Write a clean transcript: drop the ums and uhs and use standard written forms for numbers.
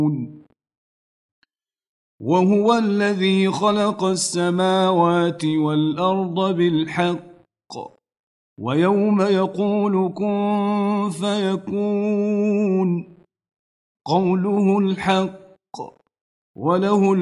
وهو الذي خلق السماوات والأرض بالحق ويوم يقول كن فيكون قوله الحق وله